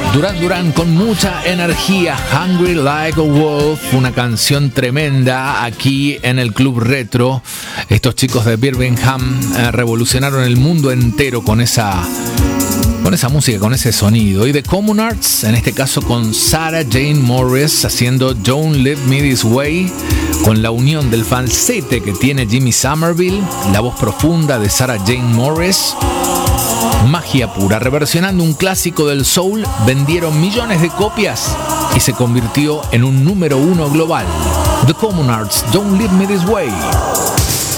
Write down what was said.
Duran Duran con mucha energía, Hungry Like a Wolf, una canción tremenda aquí en el Club Retro. Estos chicos de Birmingham revolucionaron el mundo entero con esa música, con ese sonido. Y The Communards, en este caso con Sarah Jane Morris haciendo Don't Leave Me This Way, con la unión del falsete que tiene Jimmy Somerville, la voz profunda de Sarah Jane Morris. Magia pura, reversionando un clásico del soul, vendieron millones de copias y se convirtió en un número 1 global. The Communards, Don't Leave Me This Way.